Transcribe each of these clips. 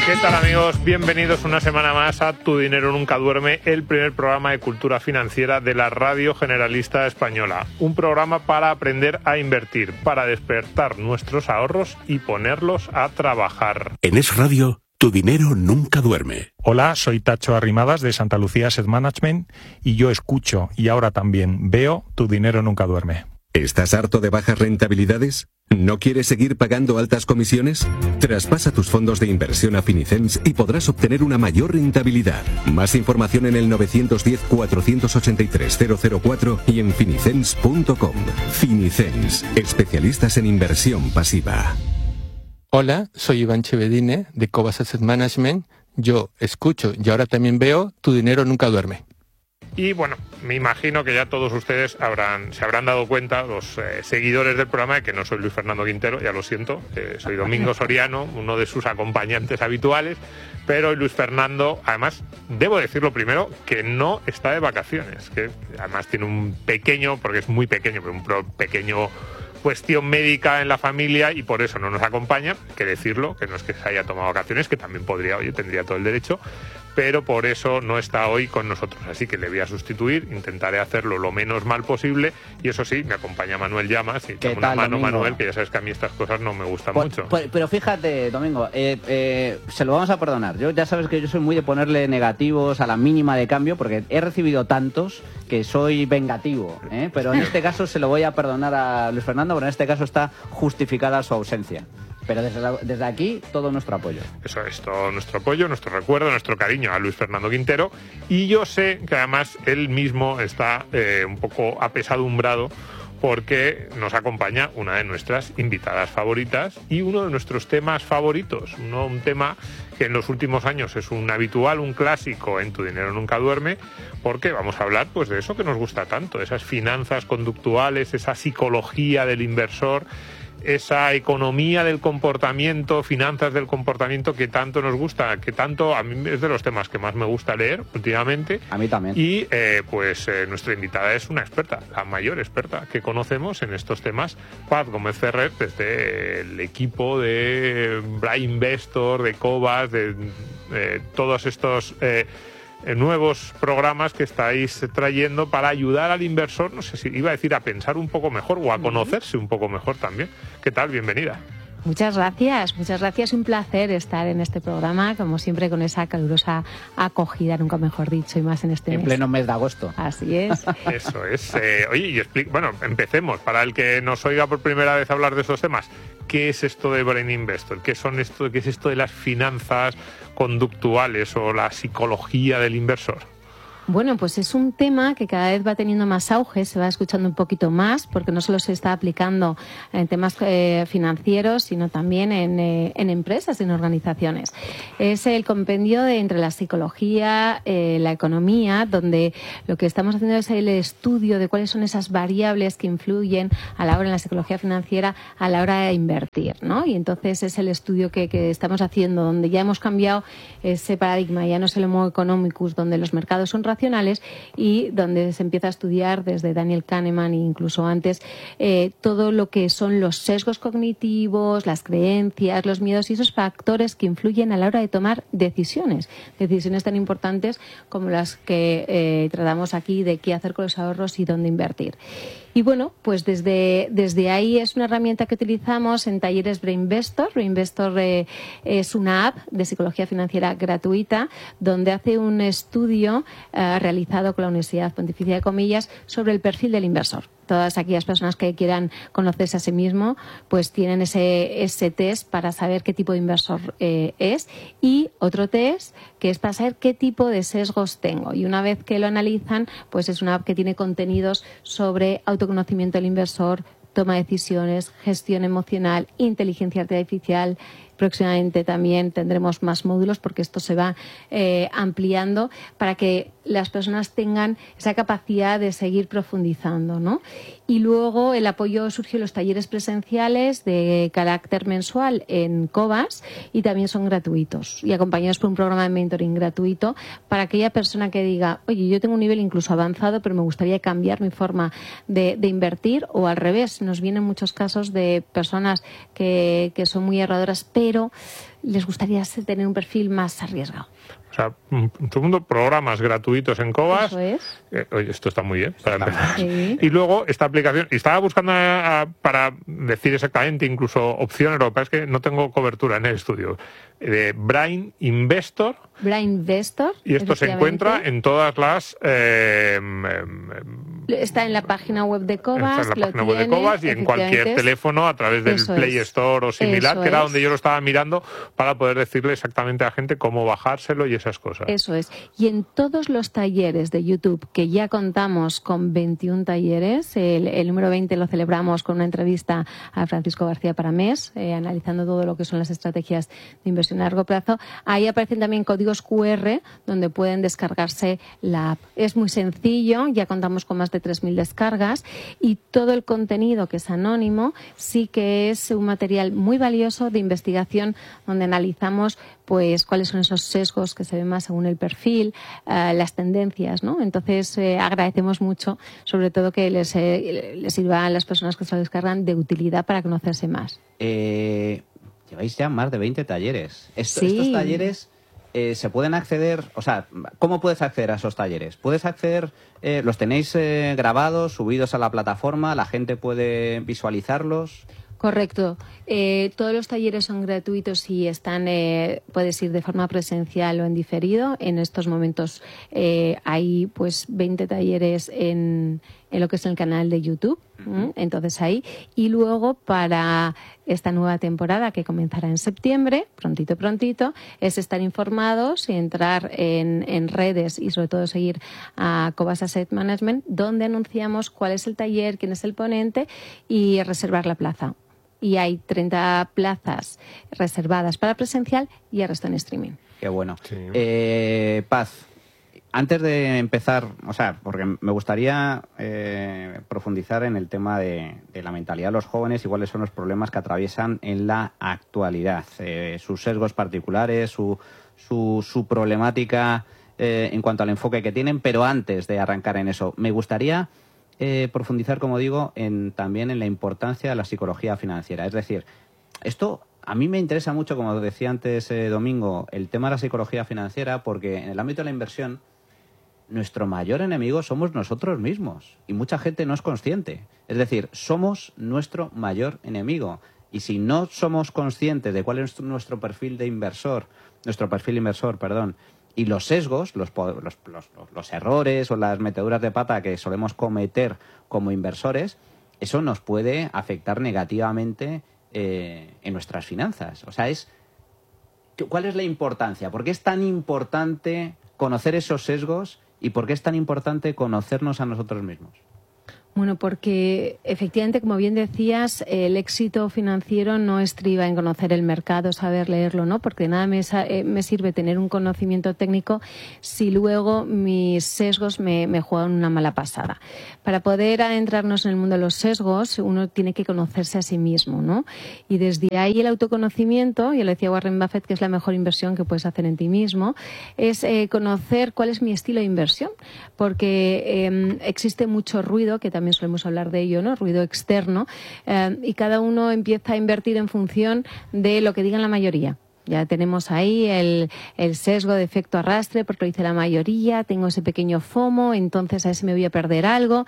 ¿Qué tal, amigos? Bienvenidos una semana más a Tu Dinero Nunca Duerme, el primer programa de cultura financiera de la Radio Generalista Española. Un programa para aprender a invertir, para despertar nuestros ahorros y ponerlos a trabajar. En Es Radio, Tu Dinero Nunca Duerme. Hola, soy Tacho Arrimadas de Santa Lucía Asset Management y yo escucho y ahora también veo Tu Dinero Nunca Duerme. ¿Estás harto de bajas rentabilidades? ¿No quieres seguir pagando altas comisiones? Traspasa tus fondos de inversión a Finicens y podrás obtener una mayor rentabilidad. Más información en el 910-483-004 y en finicens.com. Finicens, especialistas en inversión pasiva. Hola, soy Iván Chevedine de Cobas Asset Management. Yo escucho y ahora también veo Tu Dinero Nunca Duerme. Y bueno, me imagino que ya todos ustedes se habrán dado cuenta, los seguidores del programa, de que no soy Luis Fernando Quintero, ya lo siento, soy Domingo Soriano, uno de sus acompañantes habituales, pero Luis Fernando, además, debo decirlo primero, que no está de vacaciones, que además tiene un pequeño, porque es muy pequeño, pero un pequeño cuestión médica en la familia y por eso no nos acompaña, hay que decirlo, que no es que se haya tomado vacaciones, que también tendría todo el derecho, pero por eso no está hoy con nosotros, así que le voy a sustituir, intentaré hacerlo lo menos mal posible y eso sí, me acompaña Manuel Llamas y echame una mano, Domingo? Manuel, que ya sabes que a mí estas cosas no me gustan mucho. Pero fíjate, Domingo, se lo vamos a perdonar. Ya sabes que yo soy muy de ponerle negativos a la mínima de cambio porque he recibido tantos que soy vengativo, pero en este caso se lo voy a perdonar a Luis Fernando, pero en este caso está justificada su ausencia. Pero desde aquí, todo nuestro apoyo. Eso es, todo nuestro apoyo, nuestro recuerdo, nuestro cariño a Luis Fernando Quintero. Y yo sé que además él mismo está un poco apesadumbrado porque nos acompaña una de nuestras invitadas favoritas y uno de nuestros temas favoritos. Un tema que en los últimos años es un habitual, un clásico en Tu Dinero Nunca Duerme, porque vamos a hablar pues de eso que nos gusta tanto, de esas finanzas conductuales, esa psicología del inversor, esa economía del comportamiento, finanzas del comportamiento que tanto nos gusta, que tanto a mí es de los temas que más me gusta leer últimamente. A mí también. Y nuestra invitada es una experta, la mayor experta que conocemos en estos temas, Paz Gómez Ferrer, desde el equipo de Brain Investor, de Cobas, de todos estos nuevos programas que estáis trayendo para ayudar al inversor, no sé si iba a decir a pensar un poco mejor o a conocerse un poco mejor también. ¿Qué tal? Bienvenida. Muchas gracias. Un placer estar en este programa, como siempre, con esa calurosa acogida, nunca mejor dicho, y más en este mes. En pleno mes de agosto. Así es. Eso es. Oye, empecemos. Para el que nos oiga por primera vez hablar de esos temas, ¿qué es esto de Brain Investor? ¿Qué es esto de las finanzas conductuales o la psicología del inversor? Bueno, pues es un tema que cada vez va teniendo más auge, se va escuchando un poquito más, porque no solo se está aplicando en temas financieros, sino también en empresas, en organizaciones. Es el compendio entre la psicología, la economía, donde lo que estamos haciendo es el estudio de cuáles son esas variables que influyen a la hora en la psicología financiera a la hora de invertir, ¿no? Y entonces es el estudio que estamos haciendo, donde ya hemos cambiado ese paradigma, ya no es el Homo economicus, donde los mercados son racionales y donde se empieza a estudiar desde Daniel Kahneman e incluso antes todo lo que son los sesgos cognitivos, las creencias, los miedos y esos factores que influyen a la hora de tomar decisiones tan importantes como las que tratamos aquí de qué hacer con los ahorros y dónde invertir. Y bueno, pues desde ahí es una herramienta que utilizamos en talleres Brain Investor. Brain Investor es una app de psicología financiera gratuita donde hace un estudio realizado con la Universidad Pontificia de Comillas sobre el perfil del inversor. Todas aquellas personas que quieran conocerse a sí mismo, pues tienen ese test para saber qué tipo de inversor es, y otro test que es para saber qué tipo de sesgos tengo. Y una vez que lo analizan, pues es una app que tiene contenidos sobre autoconocimiento del inversor, toma de decisiones, gestión emocional, inteligencia artificial. Próximamente también tendremos más módulos porque esto se va ampliando para que las personas tengan esa capacidad de seguir profundizando, ¿no? Y luego el apoyo surgió en los talleres presenciales de carácter mensual en Cobas y también son gratuitos y acompañados por un programa de mentoring gratuito para aquella persona que diga, oye, yo tengo un nivel incluso avanzado pero me gustaría cambiar mi forma de invertir, o al revés, nos vienen muchos casos de personas que son muy ahorradoras pero pero les gustaría tener un perfil más arriesgado. O sea, todo el mundo, programas gratuitos en Cobas. Eso es. Oye, esto está muy bien, para empezar. Sí. Y luego esta aplicación, y estaba buscando para decir exactamente incluso opciones, lo que pasa es que no tengo cobertura en el estudio, de Brain Investor. Brain Investor. Y esto se encuentra en todas las... está en la página web de Cobas. Está en la página web de Cobas y en cualquier teléfono a través del Play Store o similar, que era donde yo lo estaba mirando, para poder decirle exactamente a la gente cómo bajárselo y esas cosas. Eso es. Y en todos los talleres de YouTube, que ya contamos con 21 talleres, el número 20 lo celebramos con una entrevista a Francisco García Paramés, analizando todo lo que son las estrategias de inversión a largo plazo. Ahí aparecen también códigos QR donde pueden descargarse la app. Es muy sencillo, ya contamos con más de 3.000 descargas y todo el contenido que es anónimo sí que es un material muy valioso de investigación donde analizamos pues cuáles son esos sesgos que se ven más según el perfil, las tendencias, ¿no? Entonces agradecemos mucho, sobre todo que les sirva a las personas que se lo descargan de utilidad para conocerse más. Lleváis ya más de 20 talleres. Sí. Estos talleres se pueden acceder, o sea, ¿cómo puedes acceder a esos talleres? ¿Puedes acceder, los tenéis grabados, subidos a la plataforma, la gente puede visualizarlos? Correcto. Todos los talleres son gratuitos y están, puedes ir de forma presencial o en diferido. En estos momentos hay pues 20 talleres en lo que es el canal de YouTube. Entonces ahí. Y luego para esta nueva temporada que comenzará en septiembre, prontito, es estar informados y entrar en redes y sobre todo seguir a Cobas Asset Management, donde anunciamos cuál es el taller, quién es el ponente y reservar la plaza. Y hay 30 plazas reservadas para presencial y el resto en streaming. Qué bueno. Sí. Paz, antes de empezar, o sea, porque me gustaría profundizar en el tema de la mentalidad de los jóvenes y cuáles son los problemas que atraviesan en la actualidad, sus sesgos particulares, su problemática en cuanto al enfoque que tienen, pero antes de arrancar en eso, me gustaría profundizar, como digo, también en la importancia de la psicología financiera. Es decir, esto a mí me interesa mucho, como decía antes Domingo, el tema de la psicología financiera, porque en el ámbito de la inversión nuestro mayor enemigo somos nosotros mismos y mucha gente no es consciente. Es decir, somos nuestro mayor enemigo y si no somos conscientes de cuál es nuestro perfil inversor, y los sesgos, los errores o las meteduras de pata que solemos cometer como inversores, eso nos puede afectar negativamente en nuestras finanzas. O sea, ¿cuál es la importancia? ¿Por qué es tan importante conocer esos sesgos y por qué es tan importante conocernos a nosotros mismos? Bueno, porque efectivamente, como bien decías, el éxito financiero no estriba en conocer el mercado, saber leerlo, ¿no? Porque de nada me sirve tener un conocimiento técnico si luego mis sesgos me juegan una mala pasada. Para poder adentrarnos en el mundo de los sesgos, uno tiene que conocerse a sí mismo, ¿no? Y desde ahí el autoconocimiento, ya lo decía Warren Buffett, que es la mejor inversión que puedes hacer en ti mismo, es conocer cuál es mi estilo de inversión, porque existe mucho ruido, que también solemos hablar de ello, ¿no? Ruido externo, y cada uno empieza a invertir en función de lo que digan la mayoría. Ya tenemos ahí el sesgo de efecto arrastre, porque lo dice la mayoría, tengo ese pequeño FOMO, entonces a ver si me voy a perder algo.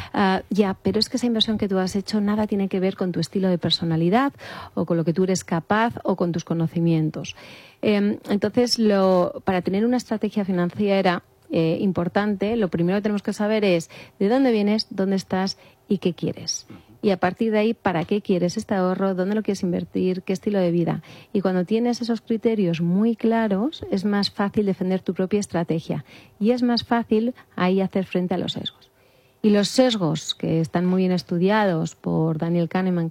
Pero es que esa inversión que tú has hecho nada tiene que ver con tu estilo de personalidad o con lo que tú eres capaz o con tus conocimientos. Entonces, para tener una estrategia financiera importante, lo primero que tenemos que saber es de dónde vienes, dónde estás y qué quieres. Y a partir de ahí, ¿para qué quieres este ahorro? ¿Dónde lo quieres invertir? ¿Qué estilo de vida? Y cuando tienes esos criterios muy claros, es más fácil defender tu propia estrategia. Y es más fácil ahí hacer frente a los sesgos. Y los sesgos, que están muy bien estudiados por Daniel Kahneman,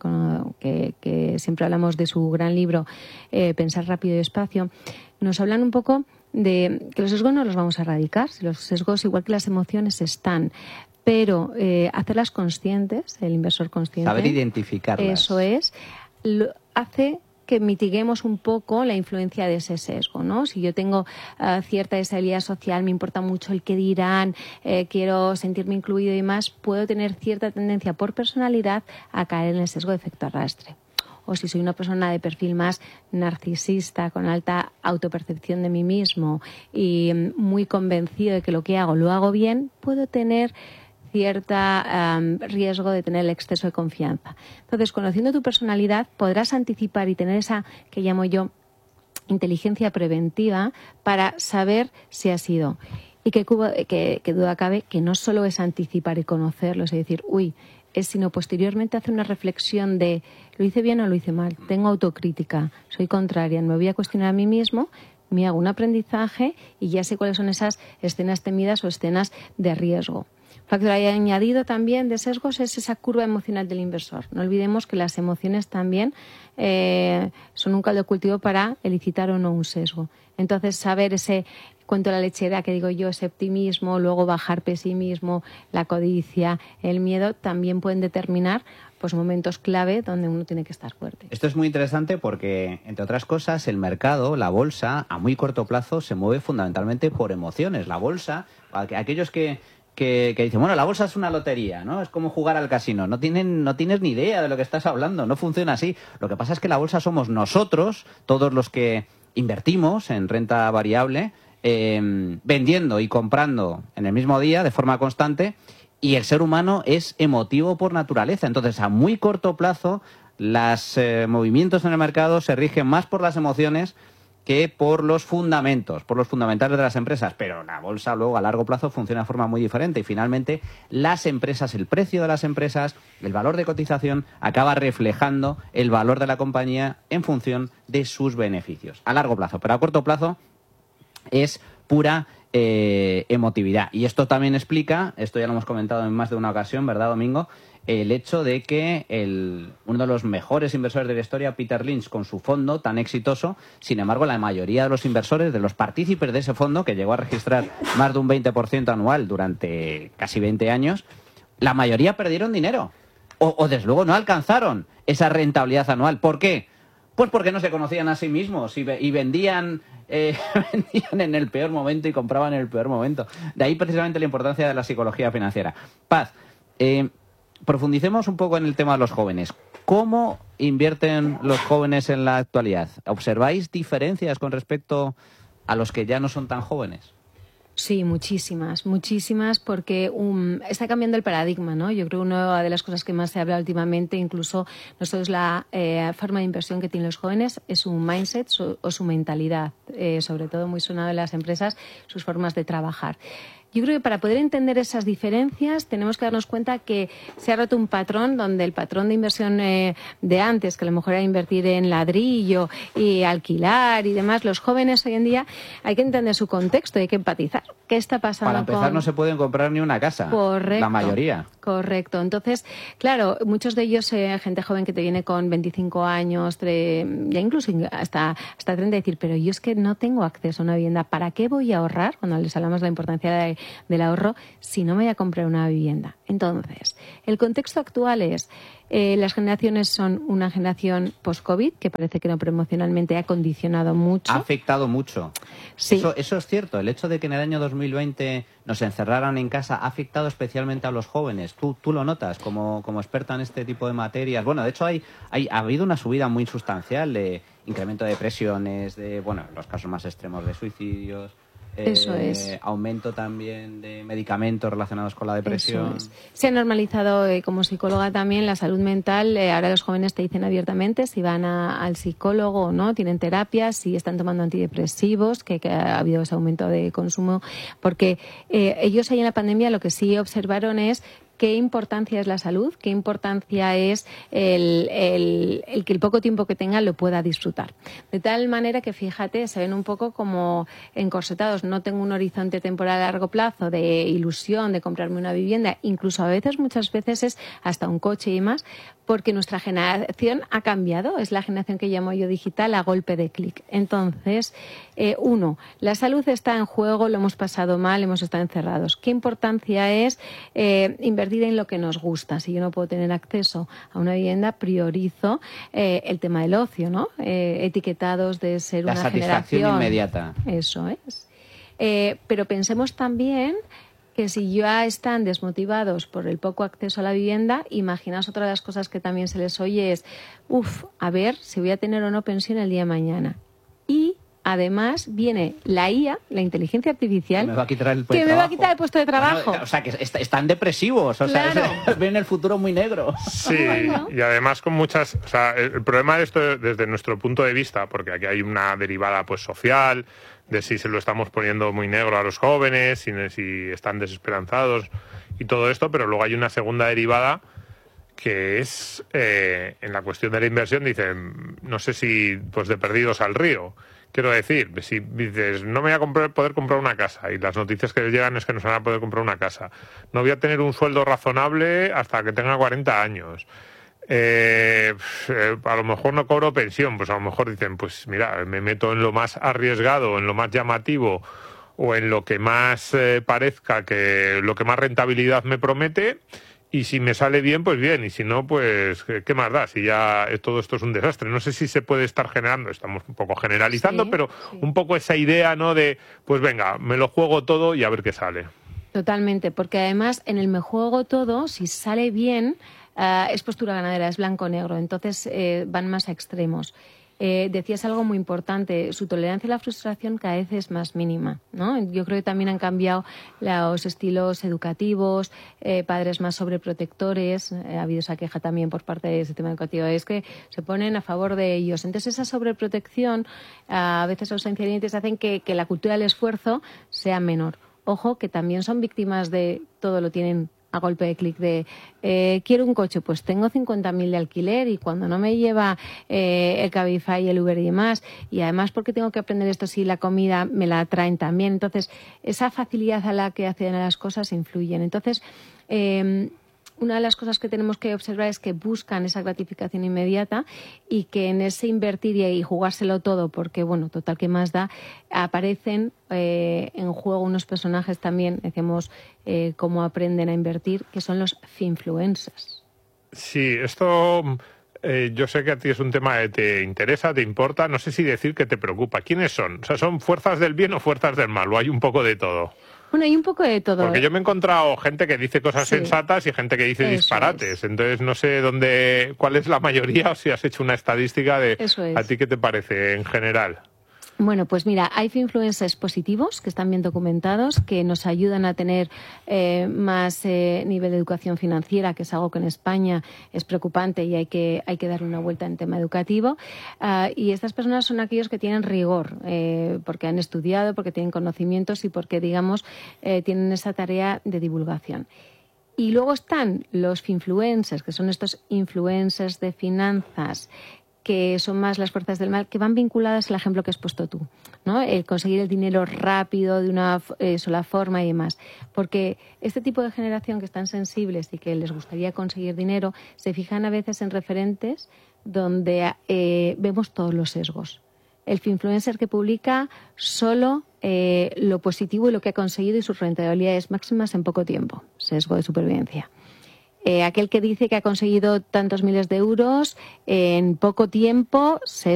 que siempre hablamos de su gran libro Pensar rápido y despacio, nos hablan un poco de que los sesgos no los vamos a erradicar. Los sesgos, igual que las emociones, están, pero hacerlas conscientes, el inversor consciente, saber identificarlas. Eso es, hace que mitiguemos un poco la influencia de ese sesgo, ¿no? Si yo tengo cierta deshabilidad social, me importa mucho el qué dirán, quiero sentirme incluido y más, puedo tener cierta tendencia por personalidad a caer en el sesgo de efecto arrastre. o si soy una persona de perfil más narcisista, con alta autopercepción de mí mismo y muy convencido de que lo que hago lo hago bien, puedo tener cierta riesgo de tener el exceso de confianza. Entonces, conociendo tu personalidad, podrás anticipar y tener esa que llamo yo inteligencia preventiva para saber si ha sido. Y que duda cabe que no solo es anticipar y conocerlo, es decir, es sino posteriormente hacer una reflexión de ¿lo hice bien o lo hice mal? Tengo autocrítica, soy contraria, me voy a cuestionar a mí mismo, me hago un aprendizaje y ya sé cuáles son esas escenas temidas o escenas de riesgo. Factor añadido también de sesgos es esa curva emocional del inversor. No olvidemos que las emociones también son un caldo de cultivo para elicitar o no un sesgo. Entonces, saber ese cuento de la lechera que digo yo, ese optimismo, luego bajar pesimismo, la codicia, el miedo, también pueden determinar pues momentos clave donde uno tiene que estar fuerte. Esto es muy interesante porque, entre otras cosas, el mercado, la bolsa, a muy corto plazo se mueve fundamentalmente por emociones. La bolsa, aquellos que dicen, bueno, la bolsa es una lotería, ¿no? Es como jugar al casino. No tienes ni idea de lo que estás hablando. No funciona así. Lo que pasa es que la bolsa somos nosotros, todos los que invertimos en renta variable, vendiendo y comprando en el mismo día de forma constante, y el ser humano es emotivo por naturaleza. Entonces, a muy corto plazo, los movimientos en el mercado se rigen más por las emociones que por los fundamentos, por los fundamentales de las empresas. Pero la bolsa luego a largo plazo funciona de forma muy diferente y finalmente las empresas, el precio de las empresas, el valor de cotización acaba reflejando el valor de la compañía en función de sus beneficios a largo plazo. Pero a corto plazo es pura emotividad. Y esto también explica, esto ya lo hemos comentado en más de una ocasión, ¿verdad, Domingo?, el hecho de que uno de los mejores inversores de la historia, Peter Lynch, con su fondo tan exitoso, sin embargo, la mayoría de los inversores, de los partícipes de ese fondo, que llegó a registrar más de un 20% anual durante casi 20 años, la mayoría perdieron dinero. O desde luego no alcanzaron esa rentabilidad anual. ¿Por qué? Pues porque no se conocían a sí mismos y vendían en el peor momento y compraban en el peor momento. De ahí precisamente la importancia de la psicología financiera. Paz, profundicemos un poco en el tema de los jóvenes. ¿Cómo invierten los jóvenes en la actualidad? ¿Observáis diferencias con respecto a los que ya no son tan jóvenes? Sí, muchísimas, porque está cambiando el paradigma, ¿no? Yo creo que una de las cosas que más se habla últimamente, incluso no solo es la forma de inversión que tienen los jóvenes, es su mindset o su mentalidad, sobre todo muy sonado en las empresas, sus formas de trabajar. Yo creo que para poder entender esas diferencias tenemos que darnos cuenta que se ha roto un patrón donde el patrón de inversión de antes, que a lo mejor era invertir en ladrillo y alquilar y demás, los jóvenes hoy en día hay que entender su contexto, hay que empatizar. ¿Qué está pasando? Para empezar no se pueden comprar ni una casa. Correcto. La mayoría. Correcto. Entonces, claro, muchos de ellos, gente joven que te viene con 25 años, ya incluso hasta 30, decir, pero yo es que no tengo acceso a una vivienda. ¿Para qué voy a ahorrar? Cuando les hablamos de la importancia del ahorro, si no me voy a comprar una vivienda. Entonces, el contexto actual es, las generaciones son una generación post-COVID, que parece que no, pero emocionalmente ha condicionado mucho. Ha afectado mucho. Sí. Eso es cierto. El hecho de que en el año 2020 nos encerraran en casa ha afectado especialmente a los jóvenes. Tú lo notas como experta en este tipo de materias. Bueno, de hecho ha habido una subida muy sustancial de incremento de depresiones, de, los casos más extremos de suicidios. Eso es. Aumento también de medicamentos relacionados con la depresión. Eso es. Se ha normalizado, como psicóloga también, la salud mental. Ahora los jóvenes te dicen abiertamente si van al psicólogo o no, tienen terapias, si están tomando antidepresivos, que ha habido ese aumento de consumo, porque ellos ahí en la pandemia lo que sí observaron es qué importancia es la salud, qué importancia es el que el poco tiempo que tengan lo pueda disfrutar. De tal manera que, fíjate, se ven un poco como encorsetados. No tengo un horizonte temporal a largo plazo de ilusión de comprarme una vivienda, incluso muchas veces es hasta un coche y más, porque nuestra generación ha cambiado. Es la generación que llamo yo digital a golpe de clic. Entonces, la salud está en juego, lo hemos pasado mal, hemos estado encerrados. ¿Qué importancia es invertir en lo que nos gusta? Si yo no puedo tener acceso a una vivienda, priorizo el tema del ocio, ¿no? Etiquetados de ser una generación. La satisfacción inmediata. Eso es. Pero pensemos también que si ya están desmotivados por el poco acceso a la vivienda, imaginaos otra de las cosas que también se les oye es, a ver si voy a tener o no pensión el día de mañana. Y además viene la IA, la inteligencia artificial, que me va a quitar el puesto de trabajo. Bueno, o sea, que están depresivos, o Claro. sea, ven el futuro muy negro. Sí, Bueno. y además con muchas... O sea, el problema de esto desde nuestro punto de vista, porque aquí hay una derivada pues social, de si se lo estamos poniendo muy negro a los jóvenes, si están desesperanzados y todo esto, pero luego hay una segunda derivada que es en la cuestión de la inversión, dicen, no sé si pues de perdidos al río. Quiero decir, si dices, no me voy a poder comprar una casa, y las noticias que les llegan es que no se van a poder comprar una casa, no voy a tener un sueldo razonable hasta que tenga 40 años, a lo mejor no cobro pensión, pues a lo mejor dicen, pues mira, me meto en lo más arriesgado, en lo más llamativo, o en lo que más parezca que lo que más rentabilidad me promete, y si me sale bien, pues bien, y si no, pues ¿qué más da? Si ya todo esto es un desastre. No sé si se puede estar generando, estamos un poco generalizando, Sí, pero sí. un poco esa idea, ¿no? De, pues venga, me lo juego todo y a ver qué sale. Totalmente, porque además en el me juego todo, si sale bien, es postura ganadera, es blanco-negro, entonces van más a extremos. Decías algo muy importante, su tolerancia a la frustración cada vez es más mínima, ¿no? Yo creo que también han cambiado los estilos educativos, padres más sobreprotectores, ha habido esa queja también por parte del sistema educativo, es que se ponen a favor de ellos. Entonces esa sobreprotección, a veces ausencia de límites, hacen que la cultura del esfuerzo sea menor. Ojo, que también son víctimas de todo lo tienen a golpe de clic de quiero un coche, pues tengo 50.000 de alquiler y cuando no me lleva el Cabify y el Uber y demás, y además porque tengo que aprender esto si la comida me la traen también. Entonces, esa facilidad a la que acceden a las cosas influyen. Entonces, una de las cosas que tenemos que observar es que buscan esa gratificación inmediata y que en ese invertir y jugárselo todo, porque, bueno, total, que más da, aparecen en juego unos personajes también, decimos, cómo aprenden a invertir, que son los finfluencers. Sí, esto yo sé que a ti es un tema que te interesa, te importa, no sé si decir que te preocupa. ¿Quiénes son? O sea, ¿son fuerzas del bien o fuerzas del mal? ¿O hay un poco de todo? Bueno, hay un poco de todo. Porque yo me he encontrado gente que dice cosas Sí. sensatas y gente que dice Eso disparates. es. Entonces no sé cuál es la mayoría o si has hecho una estadística de Eso es. a ti qué te parece en general. Bueno, pues mira, hay influencers positivos que están bien documentados, que nos ayudan a tener más nivel de educación financiera, que es algo que en España es preocupante y hay que darle una vuelta en tema educativo. Y estas personas son aquellos que tienen rigor, porque han estudiado, porque tienen conocimientos y porque, digamos, tienen esa tarea de divulgación. Y luego están los finfluencers, que son estos influencers de finanzas, que son más las fuerzas del mal, que van vinculadas al ejemplo que has puesto tú, ¿no? El conseguir el dinero rápido, de una sola forma y demás. Porque este tipo de generación que están sensibles y que les gustaría conseguir dinero, se fijan a veces en referentes donde vemos todos los sesgos. El finfluencer que publica solo lo positivo y lo que ha conseguido y sus rentabilidades máximas en poco tiempo. Sesgo de supervivencia. Aquel que dice que ha conseguido tantos miles de euros en poco tiempo,